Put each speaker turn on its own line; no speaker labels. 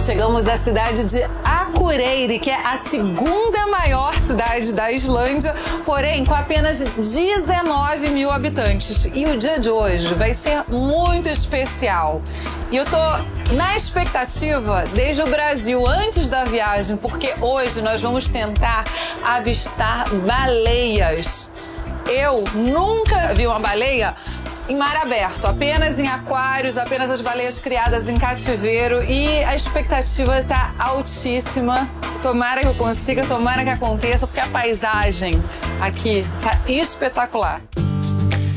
chegamos à cidade de Akureyri, que é a segunda maior cidade da Islândia, porém com apenas 19 mil habitantes. E o dia de hoje vai ser muito especial. E eu tô na expectativa desde o Brasil, antes da viagem, porque hoje nós vamos tentar avistar baleias. Eu nunca vi uma baleia em mar aberto, apenas em aquários, apenas as baleias criadas em cativeiro, e a expectativa está altíssima. Tomara que eu consiga, tomara que aconteça, porque a paisagem aqui está espetacular.